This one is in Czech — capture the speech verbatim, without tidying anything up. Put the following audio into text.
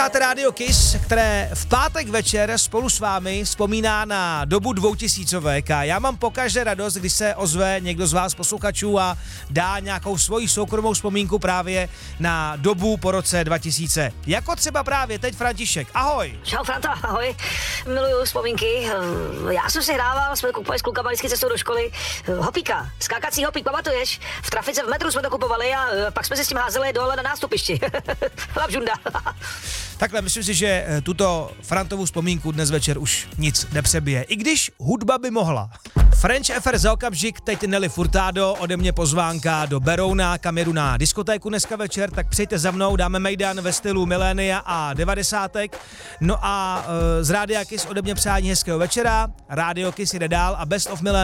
Máte Radio Kiss, které v pátek večer spolu s vámi vzpomíná na dobu dvoutisícovek a já mám pokaždé radost, když se ozve někdo z vás posluchačů a dá nějakou svoji soukromou vzpomínku právě na dobu po roce dva tisíce. Jako třeba právě teď František. Ahoj. Čau Franta, ahoj. Miluju vzpomínky. Já jsem si hrával, jsme kupovali s klukama vždycky cestou do školy. Hopíka, skákací hopík, pamatuješ? V trafice v metru jsme to kupovali a pak jsme si s tím házeli dole na nástupišti. Lapžunda. Takhle, myslím si, že tuto Frantovu vzpomínku dnes večer už nic nepřebije. I když hudba by mohla. French Affair za okamžik, teď Nelly Furtado, ode mě pozvánka do Berouna, kam jedu na diskotéku dneska večer, tak přijďte za mnou, dáme mejdan ve stylu milénia a devadesátek. No a e, z Rádia Kiss ode mě přání hezkého večera, Radio Kiss jde dál a Best of Milénia